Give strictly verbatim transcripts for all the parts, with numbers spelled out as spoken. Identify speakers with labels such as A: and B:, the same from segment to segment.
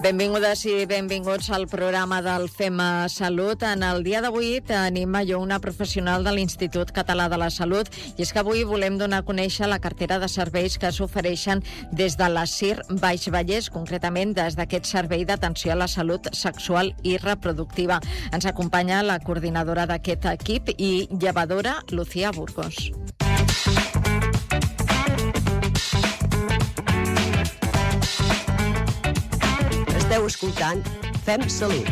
A: Benvingudes i benvinguts al programa del Fem Salut. En el dia d'avui tenim a jo una professional de l'Institut Català de la Salut i és que avui volem donar a conèixer la cartera de serveis que s'ofereixen des de la C I R Baix Vallès, concretament des d'aquest servei d'atenció a la salut sexual i reproductiva. Ens acompanya la coordinadora d'aquest equip i llevadora, Lucía Burgos.
B: Esteu escoltant Fem Salut.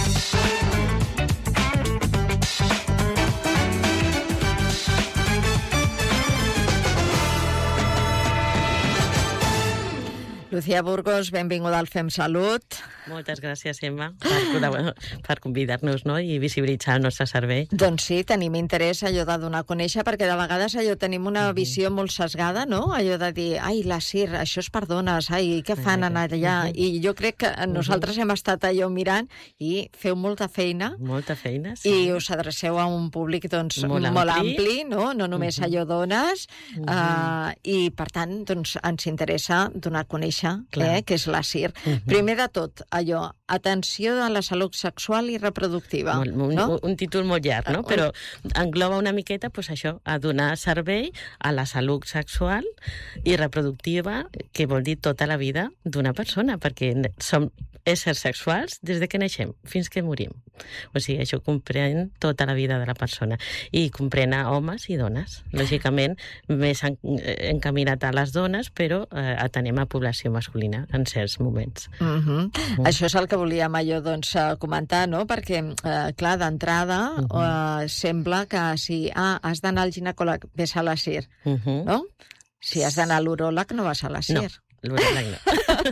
A: Lucía Burgos, benvinguda al Fem Salut.
C: Moltes gràcies, Emma, per, per convidar-nos, no? I visibilitzar el nostre servei.
A: Doncs sí, tenim interès allò de donar a conèixer, perquè de vegades allò tenim una uh-huh. visió molt sesgada, no? Allò de dir, ai, la C I R, això és per dones, ai, què fan uh-huh. allà? Uh-huh. I jo crec que nosaltres uh-huh. hem estat allò mirant i feu molta feina.
C: Molta feina, sí.
A: I us adreceu a un públic, doncs, molt, molt ampli. ampli, no? No només uh-huh. allò dones. Uh-huh. Uh, I, per tant, doncs, ens interessa donar a conèixer eh, que és la C I R. Uh-huh. Primer de tot, allò, atenció a la salut sexual i reproductiva.
C: Molt, un, no? un títol molt llarg, no? Però engloba una miqueta, pues, això, a donar servei a la salut sexual i reproductiva, que vol dir tota la vida d'una persona, perquè som éssers sexuals des de que naixem fins que morim. O sigui, això comprèn tota la vida de la persona i comprèn a homes i dones. Lògicament, més encaminat a les dones, però eh, atenem a població masculina en certs moments.
A: Uh-huh. Uh-huh. Això és el que volíem allò, doncs, comentar, no? Perquè, eh, clar, d'entrada uh-huh. eh, sembla que si ah, has d'anar al ginecòleg, ves a la C I R, uh-huh. no? Si has d'anar a l'uròleg, no vas a la C I R.
C: No. L'uròleg no.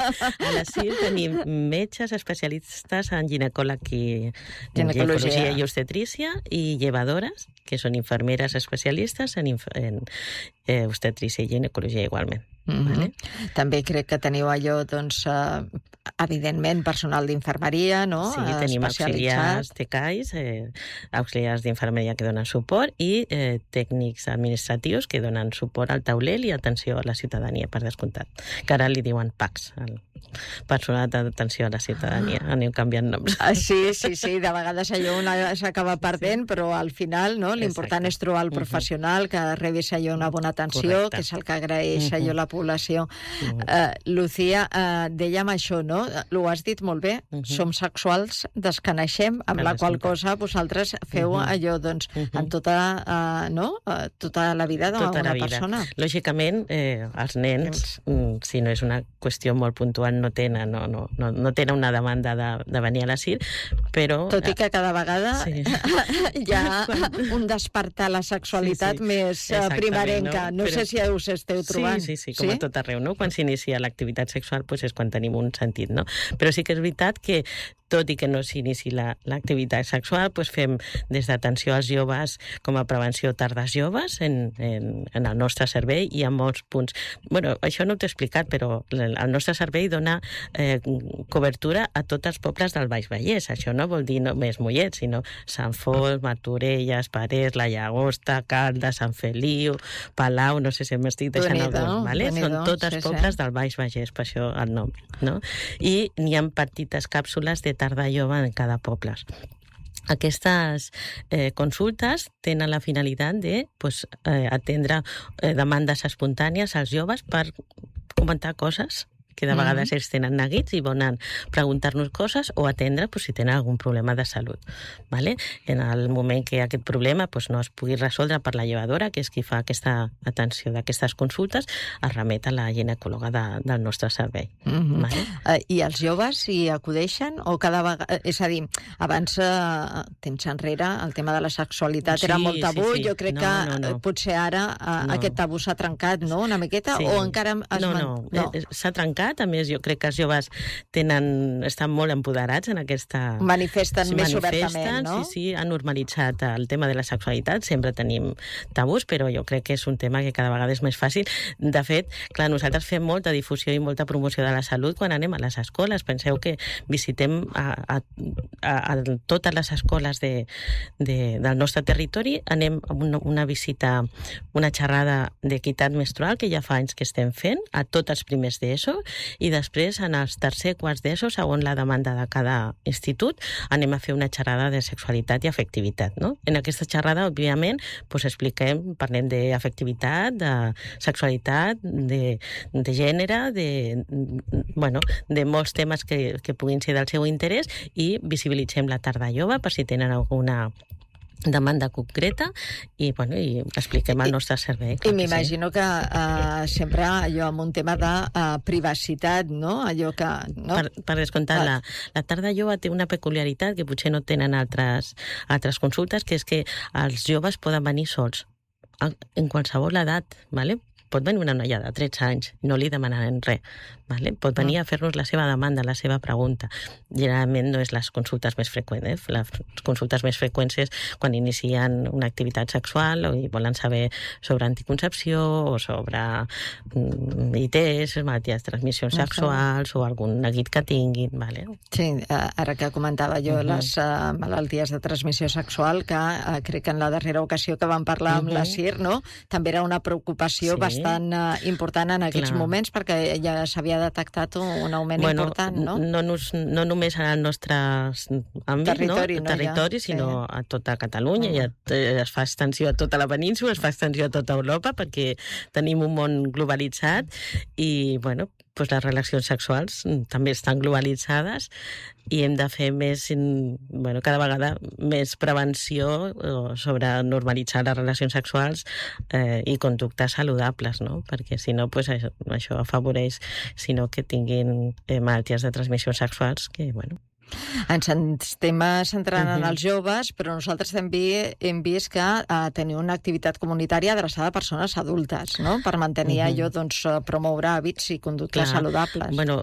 C: A la C I R tenim metges especialistes en ginecòleg i en ginecologia i obstetrícia i llevadores, que són infermeres especialistes en, inf en eh, obstetrícia i ginecologia igualment. Mm-hmm. Vale?
A: També crec que teniu allò, doncs, eh, evidentment, personal d'infermeria, no?
C: Sí, tenim auxiliars T C A Is, eh, auxiliars d'infermeria que donen suport i eh, tècnics administratius que donen suport al taulell i atenció a la ciutadania, per descomptat. Que ara li diuen P A Cs, el personal d'atenció a la ciutadania. Ah. Aneu canviant noms.
A: Ah, sí, sí, sí, de vegades allò una s'acaba perdent, sí. Però al final, no? L'important és trobar el professional que rebi allò una bona atenció, correcte. Que és el que agraeix allò la població. Uh-huh. Uh, Lucía, uh, dèiem això, no? Ho has dit molt bé, uh-huh. som sexuals des que naixem, amb la qual cosa vosaltres feu uh-huh. allò, doncs, uh-huh. en tota, uh, no? Uh, tota la vida d'una tota persona.
C: Lògicament, eh, els nens, mm, si no és una qüestió molt puntual, no tenen, no, no, no, no tenen una demanda de, de venir a la C I R, però...
A: Tot i que cada vegada sí. hi ha un despertar la sexualitat sí, sí. més primerenca. No, no però... sé si us esteu trobant.
C: Sí, sí, sí, com sí? a tot arreu, no? Quan s'inicia l'activitat sexual, pues és quan tenim un sentit, no? Però sí que és veritat que tot i que no s'inici l'activitat la, sexual, pues fem des d'atenció als joves com a prevenció tardes joves en, en, en el nostre servei i en molts punts. Bueno, això no t'he explicat, però el nostre servei dona eh, cobertura a tots els pobles del Baix Vallès. Això no vol dir només Mollet, sinó Sant Fos, Martorelles, Parets, La Llagosta, Caldes, Sant Feliu, Palau, no sé si m'estic deixant
A: Bonido,
C: alguns, vale?
A: Bonido,
C: són tots els sí, pobles sí. del Baix Vallès, per això el nom, no? I n'hi ha petites càpsules de tarda jove en cada poble. Aquestes eh, consultes tenen la finalitat de pues, eh, atendre eh, demandes espontànies als joves per comentar coses que de vegades ells tenen neguits i volen preguntar-nos coses o atendre pues, si tenen algun problema de salut. Vale? En el moment que aquest problema pues, no es pugui resoldre per la llevadora, que és qui fa aquesta atenció d'aquestes consultes, es remet a la ginecòloga de, del nostre servei. Mm-hmm. Vale?
A: Uh, I els joves hi acudeixen? O cada vegada... És a dir, abans, uh, temps enrere, el tema de la sexualitat sí, era molt tabú. Sí, sí. Jo crec no, que no, no. potser ara uh, no. aquest tabú s'ha trencat, no?, una miqueta, sí. o encara... Es
C: no,
A: man...
C: no, no. S'ha trencat. A més, jo crec que els joves tenen, estan molt empoderats en aquesta...
A: Manifesten sí, més manifesten, obertament, no?
C: Sí, sí, han normalitzat el tema de la sexualitat. Sempre tenim tabús, però jo crec que és un tema que cada vegada és més fàcil. De fet, clar, nosaltres fem molta difusió i molta promoció de la salut quan anem a les escoles. Penseu que visitem a, a, a, a totes les escoles de, de, del nostre territori. Anem a una, una visita, una xerrada d'equitat menstrual que ja fa anys que estem fent a tots els primers d'ESO i després, en els tercer quarts d'ESO, segons la demanda de cada institut, anem a fer una xerrada de sexualitat i afectivitat, no? En aquesta xerrada, òbviament, doncs expliquem, parlem d'afectivitat, de sexualitat, de, de gènere, de, bueno, de molts temes que, que puguin ser del seu interès i visibilitzem la tarda jove per si tenen alguna demanda concreta i, bueno, i expliquem el nostre servei.
A: I m'imagino que, sí. que uh, sempre allò amb un tema de uh, privacitat, no? Allò que... No?
C: Per, per descomptar, la, la tarda jove té una peculiaritat que potser no tenen altres, altres consultes, que és que els joves poden venir sols, en qualsevol edat, ¿vale? Pot venir una noia de tretze anys, no li demanaran res, ¿vale? Pot venir a fer-nos la seva demanda, la seva pregunta. Generalment no és les consultes més freqüents, eh? Les consultes més freqüents és quan inicien una activitat sexual o volen saber sobre anticoncepció o sobre mm, I T S, malalties de transmissió sexuals o algun neguit que tinguin, ¿vale?
A: Sí, ara que comentava jo uh -huh. les uh, malalties de transmissió sexual, que uh, crec que en la darrera ocasió que vam parlar amb uh -huh. la C I R, no? També era una preocupació sí. bastant bastant uh, important en aquests Clar. moments, perquè ja s'havia detectat un augment bueno, important, no?
C: No, nos, no només en el nostre àmbit,
A: territori,
C: no?
A: no?
C: territori, ja. sinó sí. a tota Catalunya, uh -huh. i es fa extensió a tota la península, es fa extensió a tota Europa, perquè tenim un món globalitzat i, bueno, doncs les relacions sexuals també estan globalitzades i hem de fer més, bueno, cada vegada més prevenció sobre normalitzar les relacions sexuals eh, i conductes saludables, no? Perquè si no, pues, això, això afavoreix sinó que tinguin eh, malalties de transmissió sexuals que, bueno,
A: ens estem centrant uh -huh. en els joves, però nosaltres també hem vist que uh, teniu una activitat comunitària adreçada a persones adultes, no? Per mantenir uh -huh. allò, doncs, promoure hàbits i conductes Clar. saludables.
C: Bueno,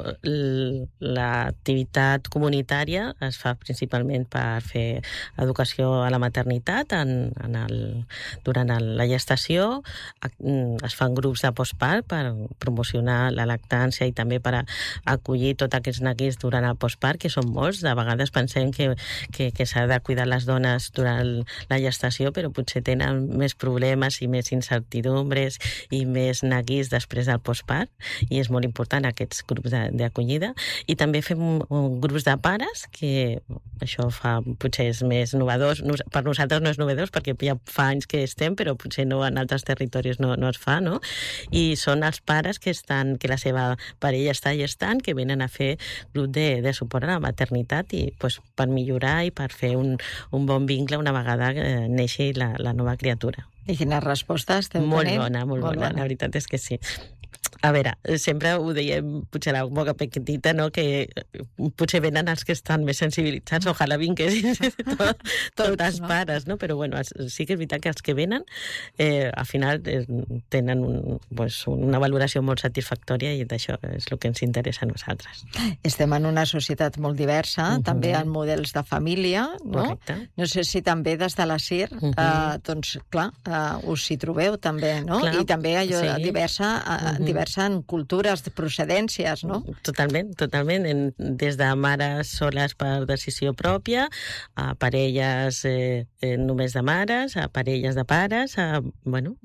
C: l'activitat comunitària es fa principalment per fer educació a la maternitat en, en el, durant el, la gestació. Es fan grups de postpart per promocionar la lactància i també per acollir tots aquests neguits durant el postpart, que són molts. De vegades pensem que, que, que s'ha de cuidar les dones durant la gestació, però potser tenen més problemes i més incertidumbres i més neguits després del postpart, i és molt important aquests grups d'acollida. I també fem un, un grups de pares, que això fa, potser és més novedós. Per nosaltres no és novedós, perquè ja fa anys que estem, però potser no en altres territoris no, no es fa, no? I són els pares que estan, que la seva parella està gestant, que venen a fer grup de, de suport a la maternitat i pues, per millorar i per fer un, un bon vincle una vegada eh, neixi la, la nova criatura.
A: I quines respostes esteu
C: molt
A: tenint?
C: Bona, molt, molt bona, bona, la veritat és que sí. A veure, sempre ho dèiem, potser la boca petita, no?, que potser venen els que estan més sensibilitzats, ojalà vinguessin tot, tots els no? pares, no? Però bueno, sí que és veritat que els que venen eh, al final eh, tenen un, pues, una valoració molt satisfactòria i d'això és el que ens interessa a nosaltres.
A: Estem en una societat molt diversa, uh -huh. també en models de família, no?
C: Correcte.
A: No sé si també des de la C I R, uh -huh. eh, doncs clar, eh, us hi trobeu també, no? Clar, I també allò sí. diversa, eh, uh -huh. diversa en cultures, procedències, no?
C: Totalment, totalment. En, des de mares soles per decisió pròpia, a parelles eh, eh, només de mares, a parelles de pares, a, bueno...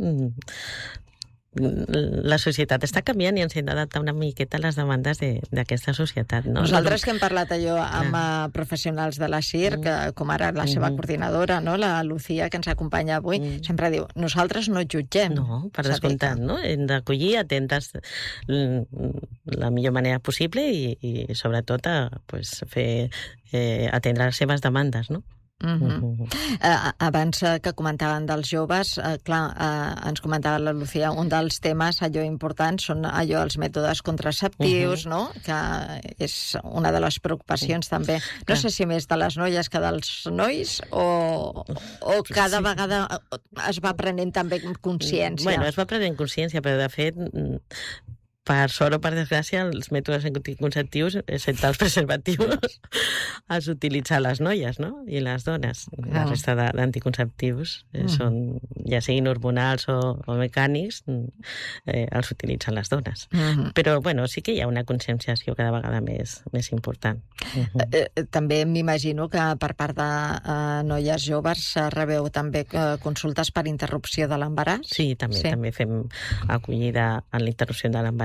C: la societat està canviant i ens hem d'adaptar una miqueta a les demandes d'aquesta de, societat, no?
A: Nosaltres que hem parlat allò amb ah. professionals de la C I R, mm. que, com ara la seva mm. coordinadora, no? La Lucía, que ens acompanya avui, mm. sempre diu, nosaltres no jutgem.
C: No, per descomptat, no? Hem d'acollir, atendre's la millor manera possible i, i sobretot, a, pues, fer, eh, atendre les seves demandes, no?
A: Uh -huh. uh, abans uh, que comentaven dels joves, uh, clar, uh, ens comentava la Lucía, un dels temes allò importants són allò els mètodes contraceptius, uh -huh. no? Que és una de les preocupacions uh -huh. també, no clar. sé si més de les noies que dels nois o, o cada sí. vegada es va prenent també consciència.
C: Bueno, es va prenent consciència, però de fet per sort o per desgràcia, els mètodes anticonceptius, excepte els preservatius, els utilitzen les noies, no? I les dones. La resta d'anticonceptius eh, mm. són, ja siguin hormonals o, o mecànics, eh, els utilitzen les dones. Mm-hmm. Però, bueno, sí que hi ha una conscienciació cada vegada més, més important.
A: Mm-hmm. eh, també m'imagino que per part de eh, noies joves rebeu també eh, consultes per interrupció de l'embaràs?
C: Sí, també, sí. també fem acollida en la interrupció de l'embaràs.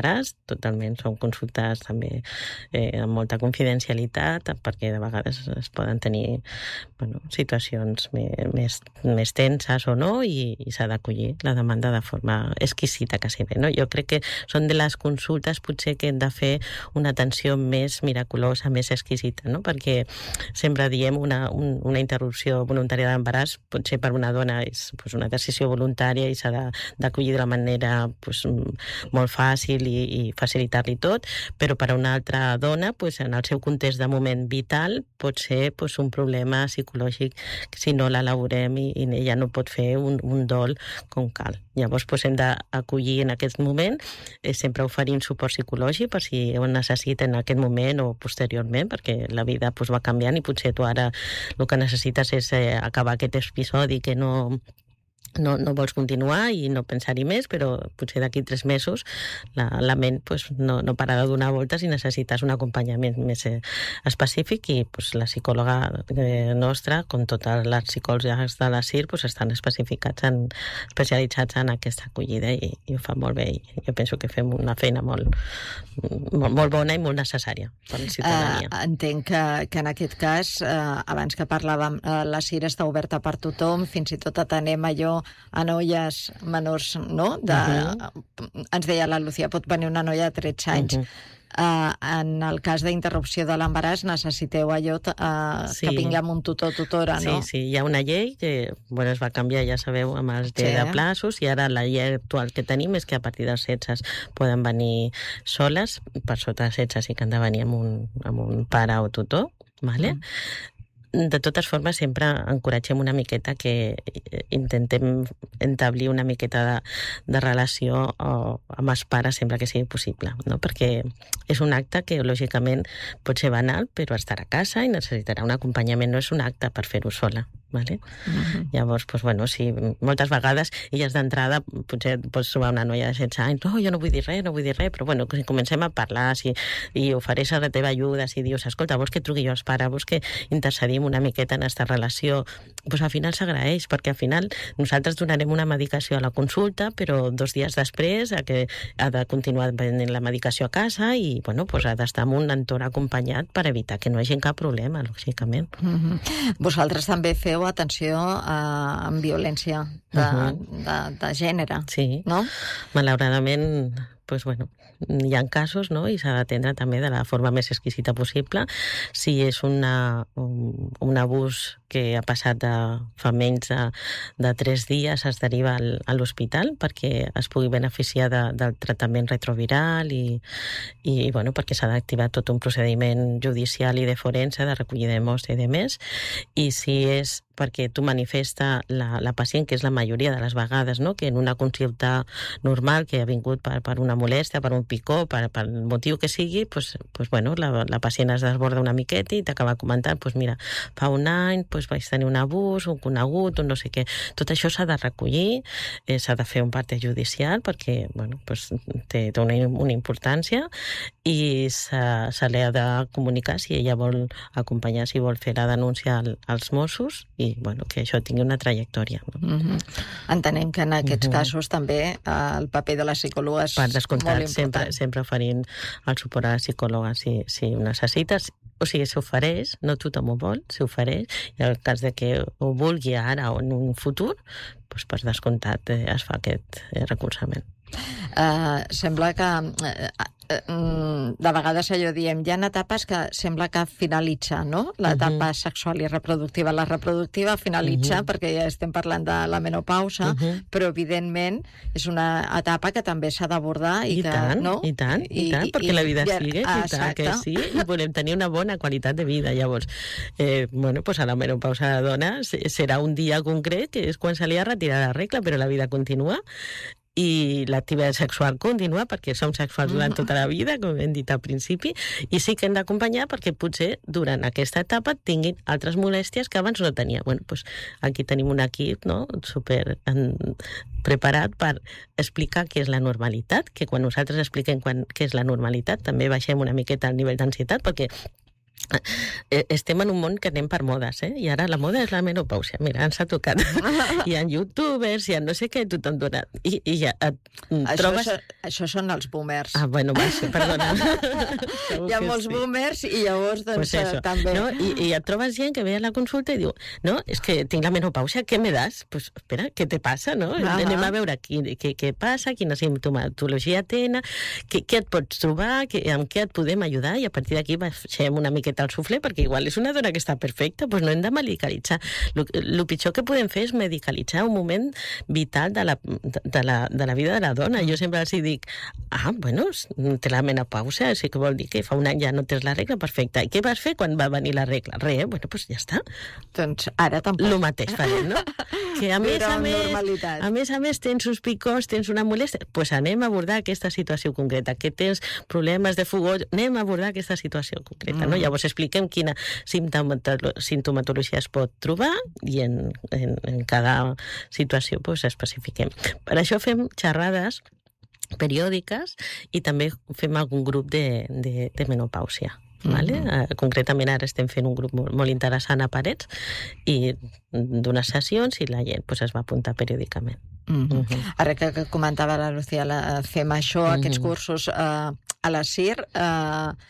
C: l'embaràs, totalment, són consultes també eh, amb molta confidencialitat, perquè de vegades es poden tenir bueno, situacions més, més, més tenses o no, i, i s'ha d'acollir la demanda de forma exquisita, quasi bé. No? Jo crec que són de les consultes potser que hem de fer una atenció més miraculosa, més exquisita, no? Perquè sempre diem una, un, una interrupció voluntària de l'embaràs, potser per una dona és pues, una decisió voluntària i s'ha d'acollir de la manera pues, molt fàcil i, i facilitar-li tot, però per a una altra dona, pues, en el seu context de moment vital, pot ser pues, un problema psicològic si no l'elaborem i, i ella no pot fer un, un dol com cal. Llavors pues, hem d'acollir en aquest moment, eh, sempre oferint suport psicològic per si ho necessita en aquest moment o posteriorment, perquè la vida pues, va canviant i potser tu ara el que necessites és eh, acabar aquest episodi que no... No, no vols continuar i no pensar-hi més, però potser d'aquí tres mesos la, la ment pues, no, no para de donar voltes i necessites un acompanyament més eh, específic i pues, la psicòloga eh, nostra, com totes les psicòlogues de la C I R, pues, estan especificats en, especialitzats en aquesta acollida i, i ho fa molt bé. I jo penso que fem una feina molt, molt, molt bona i molt necessària per la ciutadania.
A: Uh, entenc que, que en aquest cas, uh, abans que parlàvem, uh, la C I R està oberta per tothom, fins i tot atenem allò a noies menors, no? De, uh-huh. Ens deia la Lucía, pot venir una noia de tretze anys. Uh-huh. Uh, en el cas d'interrupció de l'embaràs necessiteu allò uh, sí. que vingui amb un tutor o tutora, no?
C: Sí, sí, hi ha una llei que bueno, es va canviar, ja sabeu, amb els sí. de plaços, i ara la llei actual que tenim és que a partir dels setze poden venir soles, per sota de setze sí que han de venir amb un, amb un pare o tutor, vale? Mm. De totes formes, sempre encoratgem una miqueta que intentem establir una miqueta de, de relació o, amb els pares sempre que sigui possible, no? Perquè és un acte que, lògicament, pot ser banal, però estarà a casa i necessitarà un acompanyament. No és un acte per fer-ho sola. Vale? Uh-huh. Llavors, pues, bueno, sí, moltes vegades elles d'entrada potser pots trobar una noia de setze anys, no, jo no vull dir res, no vull dir res, però bueno, si comencem a parlar si, i ofereixes la teva ajuda, si dius, escolta, vols que truqui jo als pares, vols que intercedim una miqueta en aquesta relació, pues al final s'agraeix, perquè al final nosaltres donarem una medicació a la consulta, però dos dies després ha, que, ha de continuar venint la medicació a casa i bueno, pues ha d'estar en un entorn acompanyat per evitar que no hi hagi cap problema, lògicament.
A: Uh-huh. Vosaltres també feu atenció a, amb violència de, uh-huh. de, de gènere,
C: sí.
A: no?
C: Malauradament, pues bueno, hi ha casos, no? I s'ha d'atendre també de la forma més exquisita possible. Si és una, un, un abús que ha passat de, fa menys de, de tres dies, es deriva al, a l'hospital perquè es pugui beneficiar de, del tractament retroviral i, i bueno, perquè s'ha d'activar tot un procediment judicial i de forense, de recollida de mostra i de més. I si és perquè tu manifesta la, la pacient, que és la majoria de les vegades, no? Que en una consulta normal que ha vingut per, per una molèstia, per un picó, per, per el motiu que sigui, pues, pues, bueno, la, la pacient es desborda una miqueta i t'acaba comentant, pues, mira, fa un any pues, vaig tenir un abús, un conegut, un no sé què. Tot això s'ha de recollir, eh, s'ha de fer un parte judicial perquè bueno, pues, té, té una, una importància i se, se li ha de comunicar si ella vol acompanyar, si vol fer la denúncia al, als Mossos i bueno, que això tingui una trajectòria. No?
A: Mm-hmm. Entenem que en aquests mm-hmm. casos també eh, el paper de la psicòloga és
C: per descomptat,
A: molt important.
C: Sempre, sempre oferint el suport a la psicòloga si, si ho necessites. O sigui, s'ofereix, no tothom ho vol, s'ofereix, i en el cas de que ho vulgui ara o en un futur, doncs per descomptat eh, es fa aquest eh, recolzament.
A: Uh, sembla que uh, uh, de vegades allò diem, hi ha etapes que sembla que finalitza, no? L'etapa uh-huh. sexual i reproductiva. La reproductiva finalitza uh-huh. perquè ja estem parlant de la menopausa, uh-huh. però evidentment és una etapa que també s'ha d'abordar i,
C: I
A: que,
C: tant,
A: no?
C: I tant, i, i tant, perquè i, la vida
A: i,
C: sigue,
A: ah,
C: i tant que sí, i volem tenir una bona qualitat de vida. Llavors, eh, bueno, pues a la menopausa de la dona serà un dia concret, que és quan se li ha retirat la regla, però la vida continua, i l'activitat sexual continua perquè som sexuals durant tota la vida, com hem dit al principi, i sí que hem d'acompanyar perquè potser durant aquesta etapa tinguin altres molèsties que abans no tenia. Bueno, doncs aquí tenim un equip, no?, super en, preparat per explicar què és la normalitat, que quan nosaltres expliquem quan, què és la normalitat també baixem una miqueta el nivell d'ansietat, perquè estem en un món que anem per modes, eh? I ara la moda és la menopàusia. Mira, ens ha tocat. Hi ha youtubers, hi ha no sé què, tothom dona... I, i ja et
A: això
C: trobes...
A: So, això són els boomers.
C: Ah, bueno, va, sí, perdona.
A: Hi ha molts sí. boomers i llavors, doncs, pues també...
C: No? I, I et trobes gent que ve a la consulta i diu, no, és que tinc la menopàusia, què me das? Pues, espera, què te passa, no? Ah, anem a veure qui, què, què passa, quina simptomatologia tenen, què, què et pots trobar, què, amb què et podem ajudar, i a partir d'aquí baixem una miqueta al suflé, perquè igual és una dona que està perfecta, doncs no hem de medicalitzar. El pitjor que podem fer és medicalitzar un moment vital de la, de la, de la vida de la dona. Jo sempre els dic, ah, bueno, té la menopàusia, sí que vol dir que fa un any ja no tens la regla, perfecte. I què vas fer quan va venir la regla? Res, eh? Bueno, doncs ja està.
A: Doncs ara tampoc.
C: El mateix farem, no? Que a més a més, a més a més tens uns picors, tens una molèstia, doncs pues anem a abordar aquesta situació concreta. Que tens problemes de fugor, anem a abordar aquesta situació concreta, no? Llavors expliquem quina simptomatologia es pot trobar i en, en, en cada situació pues, especifiquem. Per això fem xerrades periòdiques i també fem algun grup de, de, de menopàusia. Vale? Mm-hmm. Uh, concretament ara estem fent un grup molt, molt interessant a Parets i d'unes sessions i la gent pues, es va apuntar periòdicament.
A: Mm-hmm. Mm-hmm. Ara que, que comentava la Lucía, la, fem això, mm-hmm. aquests cursos uh, a la C I R, uh,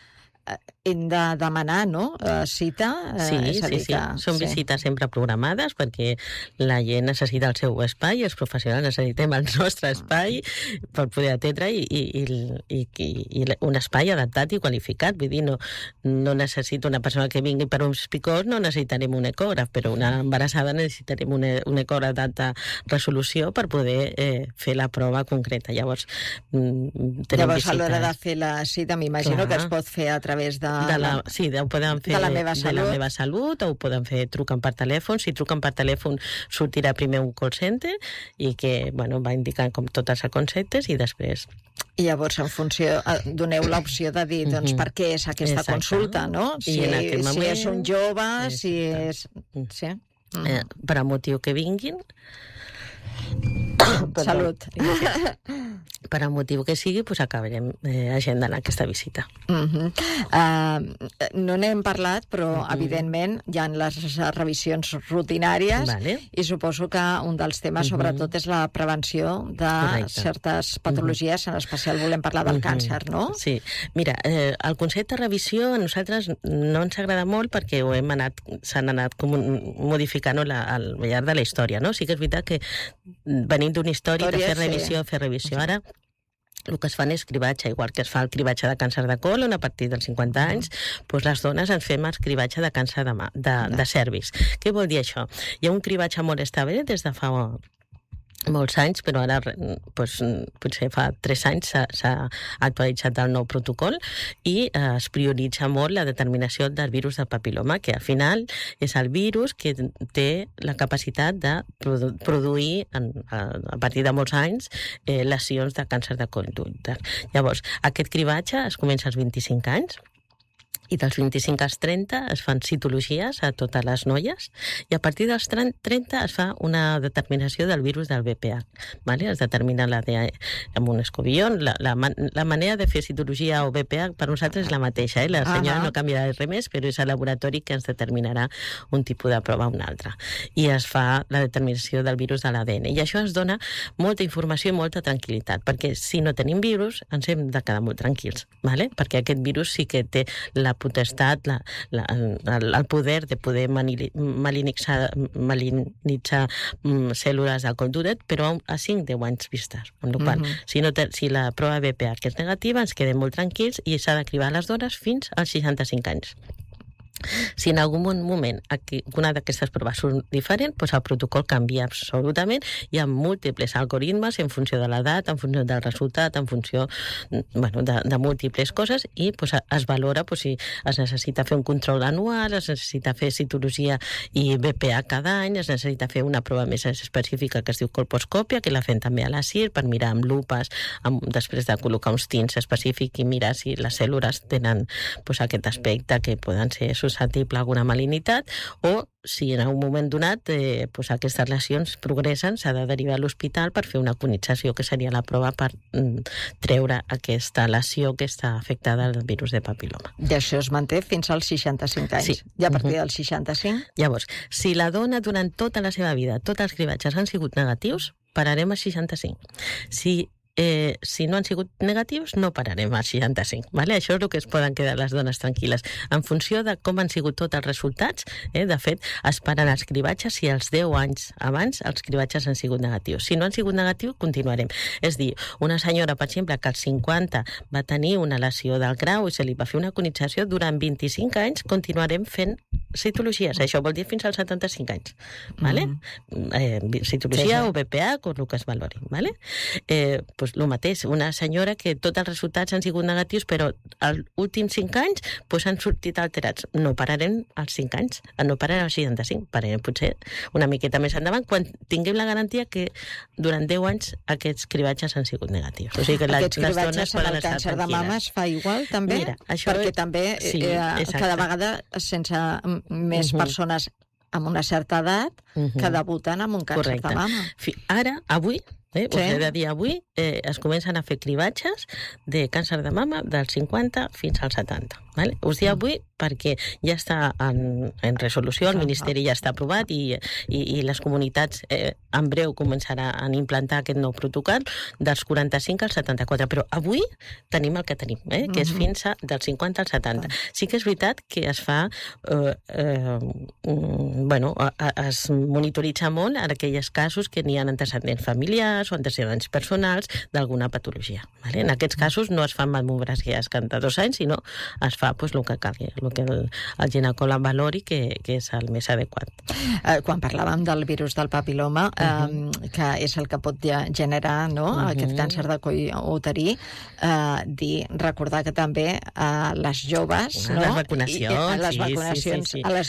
A: hem de demanar, no?, cita.
C: Sí, és a dir sí, sí. Que, són sí. visites sempre programades perquè la gent necessita el seu espai, els professionals necessitem el nostre espai per poder atendre i, i, i, i, i un espai adaptat i qualificat. Vull dir, no, no necessito una persona que vingui per uns picors, no necessitarem un ecògraf, però una embarassada necessitarem un, un ecògraf d'alta resolució per poder eh, fer la prova concreta. Llavors, tenim
A: Llavors
C: visites.
A: A l'hora de fer la cita, m'imagino que es pot fer a través de...
C: De la, sí, ho poden fer
A: de la meva salut,
C: de la meva salut o ho poden fer trucant per telèfon. Si truquen per telèfon sortirà primer un call center i que bueno, va indicant com tots els conceptes i després...
A: I llavors en funció doneu l'opció de dir doncs mm-hmm. per què és aquesta Exacte. Consulta, no? Si, moment... si és un jove, Exacte. si és... Sí. Mm.
C: Eh, per a motiu que vinguin...
A: Salut.
C: Per a motiu que sigui, pues acabarem eh, agendant aquesta visita.
A: Uh-huh. Uh, no n'hem parlat, però uh-huh. evidentment hi ha les revisions rutinàries vale. I suposo que un dels temes uh-huh. sobretot és la prevenció de Correcte. Certes patologies, uh-huh. en especial volem parlar del uh-huh. càncer, no?
C: Sí. Mira, eh, el concepte de revisió a nosaltres no ens agrada molt perquè ho hem anat, s'han anat com modificant la, al llarg de la història, no? Sí que és veritat que venim d'una història de fer revisió, sí. fer revisió. Ara el que es fan és cribatge, igual que es fa el cribatge de càncer de colon a partir dels cinquanta anys, doncs les dones ens fem el cribatge de càncer de, de, de cervix. Què vol dir això? Hi ha un cribatge molt estable des de fa molts anys, però ara doncs, potser fa tres anys s'ha actualitzat el nou protocol i eh, es prioritza molt la determinació del virus del papiloma, que al final és el virus que té la capacitat de produ produir en, a, a partir de molts anys eh, lesions de càncer de coll d'úter. Llavors, aquest cribatge es comença als vint-i-cinc anys i dels vint-i-cinc als trenta es fan citologies a totes les noies i a partir dels trenta es fa una determinació del virus del V P H. Vale? Es determina l'A D N amb un escobillón. La, la, la manera de fer citologia o V P H per nosaltres és la mateixa. Eh? La senyora uh-huh. no canviarà res més, però és el laboratori que ens determinarà un tipus de prova o un altre. I es fa la determinació del virus de l'A D N. I això ens dona molta informació i molta tranquil·litat, perquè si no tenim virus ens hem de quedar molt tranquils, vale? Perquè aquest virus sí que té la potestat, la, la, el, el poder de poder malinitzar, malinitzar mm, cèl·lules del coll d'úter, però a cinc a deu anys vistes. Amb la qual, uh-huh. si, no te, si la prova V P H és negativa, ens quedem molt tranquils i s'ha de cribar les dones fins als seixanta-cinc anys. Si en algun moment una d'aquestes proves surt diferent, doncs el protocol canvia absolutament. Hi ha múltiples algoritmes en funció de l'edat, en funció del resultat, en funció bueno, de, de múltiples coses i doncs, es valora doncs, si es necessita fer un control anual, es necessita fer citologia i V P H cada any, es necessita fer una prova més específica que es diu colposcòpia, que la fem també a la C I R per mirar amb lupes, amb, després de col·locar uns tints específics i mirar si les cèl·lules tenen doncs, aquest aspecte que poden ser susceptibles susceptible a alguna malignitat, o si en un moment donat eh, pues aquestes lesions progressen, s'ha de derivar a l'hospital per fer una conització, que seria la prova per mm, treure aquesta lesió que està afectada al virus de papiloma.
A: I això es manté fins als seixanta-cinc anys.
C: Sí.
A: I a partir dels seixanta-cinc?
C: Llavors, si la dona durant tota la seva vida, tots els cribatges han sigut negatius, pararem a seixanta-cinc. Si Eh, si no han sigut negatius, no pararem a seixanta-cinc. Vale? Això és el que es poden quedar les dones tranquil·les. En funció de com han sigut tots els resultats, eh, de fet, es paren els cribatges si als deu anys abans els cribatges han sigut negatius. Si no han sigut negatius, continuarem. És dir, una senyora, per exemple, que als cinquanta va tenir una lesió del grau i se li va fer una conització, durant vint-i-cinc anys continuarem fent citologies. Això vol dir fins als setanta-cinc anys. Vale? Mm. Eh, citologia sí, sí. o B P H, o el que es valori. Vale? Eh, pues el mateix, una senyora que tots els resultats han sigut negatius, però als últims cinc anys pues, han sortit alterats. No pararem als cinc anys, no pararem als seixanta-cinc, pararem potser una miqueta més endavant, quan tinguem la garantia que durant deu anys aquests cribatges han sigut negatius. O sigui que la,
A: aquests
C: les dones
A: cribatges amb el càncer de mama es fa igual, també? Mira, això perquè és... també sí, eh, cada vegada sense més uh-huh. persones amb una certa edat uh-huh. que debuten amb un càncer
C: Correcte.
A: de mama.
C: Ara, avui, Eh, sí. Us he de dir avui, eh, es comencen a fer cribatges de càncer de mama dels cinquanta fins als setanta. Vale? Us dic avui perquè ja està en, en resolució, el Ministeri ja està aprovat i, i, i les comunitats eh, en breu començaran a implantar aquest nou protocol dels quaranta-cinc als setanta-quatre. Però avui tenim el que tenim, eh, que és fins a, dels cinquanta als setanta. Sí que és veritat que es fa... Eh, eh, bueno, es monitoritza molt en aquells casos que n'hi ha antecedents familiars o antecedents personals d'alguna patologia. Vale? En aquests casos no es fan mammogràfies cada dos anys, sinó es fa pues, el que calgui, el que el, el ginecòleg valori que, que és el més adequat.
A: Eh, quan parlàvem del virus del papiloma, uh-huh. eh, que és el que pot generar no, uh-huh. aquest càncer de coll uterí, eh, dir, recordar que també eh, les joves...
C: No? Les vacunacions,
A: I, eh, les
C: sí,
A: vacunacions
C: sí, sí, sí.
A: a les